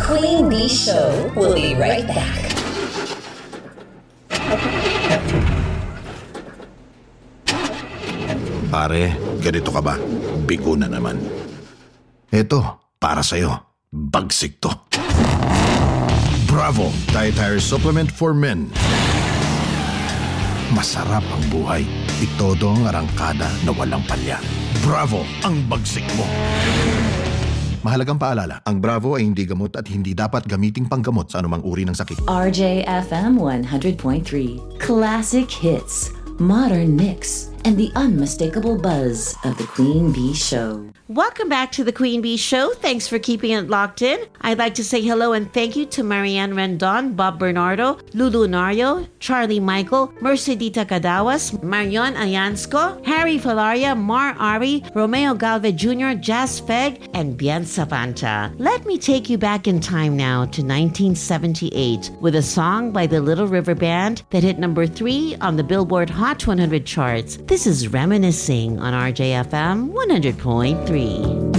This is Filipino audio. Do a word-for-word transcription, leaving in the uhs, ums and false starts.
Queen Bee Show will be right back. Pare, ganito ka ba? Bigo na naman. Eto, para sa'yo. Bagsik to. Bravo! Dietary Supplement for Men. Masarap ang buhay. Itodo ang arangkada na walang palya. Bravo! Ang bagsik mo. Mahalagang paalala, ang Bravo ay hindi gamot at hindi dapat gamiting panggamot sa anumang uri ng sakit. R J F M one hundred point three. Classic hits, modern mix, and the unmistakable buzz of the Queen Bee Show. Welcome back to the Queen Bee Show. Thanks for keeping it locked in. I'd like to say hello and thank you to Marianne Rendon, Bob Bernardo, Lulu Nario, Charlie Michael, Mercedita Cadawas, Marion Ayansko, Harry Falaria, Mar Ari, Romeo Galvez Junior, Jazz Feg, and Bien Savanta. Let me take you back in time now to nineteen seventy-eight with a song by the Little River Band that hit number three on the Billboard Hot one hundred charts. This is Reminiscing on R J F M one hundred point three.